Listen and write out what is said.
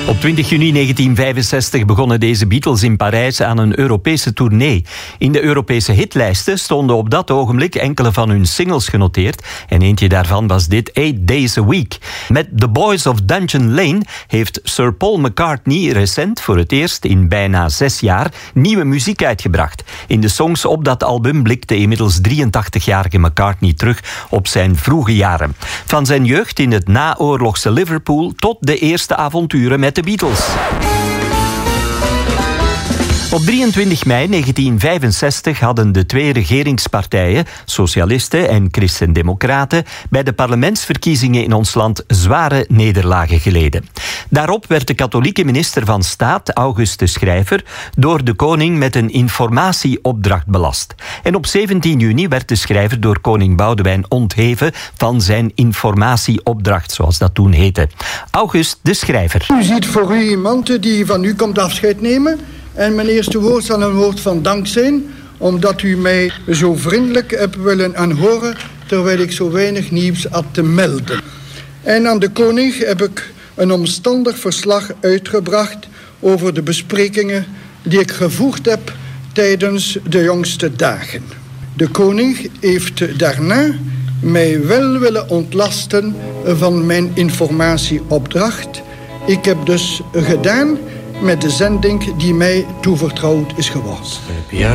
Op 20 juni 1965 begonnen deze Beatles in Parijs aan een Europese tournee. In de Europese hitlijsten stonden op dat ogenblik enkele van hun singles genoteerd. En eentje daarvan was dit 8 Days a Week. Met The Boys of Dungeon Lane heeft Sir Paul McCartney recent voor het eerst in bijna 6 jaar nieuwe muziek uitgebracht. In de songs op dat album blikt de inmiddels 83-jarige McCartney terug op zijn vroege jaren. Van zijn jeugd in het naoorlogse Liverpool tot de eerste avonturen met de Beatles. Op 23 mei 1965 hadden de twee regeringspartijen, Socialisten en Christen-Democraten, bij de parlementsverkiezingen in ons land zware nederlagen geleden. Daarop werd de katholieke minister van Staat, August de Schrijver, door de koning met een informatieopdracht belast. En op 17 juni werd de Schrijver door koning Boudewijn ontheven van zijn informatieopdracht, zoals dat toen heette. August de Schrijver. U ziet voor u iemand die van u komt afscheid nemen. En mijn eerste woord zal een woord van dank zijn, omdat u mij zo vriendelijk hebt willen aanhoren, terwijl ik zo weinig nieuws had te melden. En aan de koning heb ik een omstandig verslag uitgebracht over de besprekingen die ik gevoerd heb tijdens de jongste dagen. De koning heeft daarna mij wel willen ontlasten van mijn informatieopdracht. Ik heb dus gedaan met de zending die mij toevertrouwd is geworden.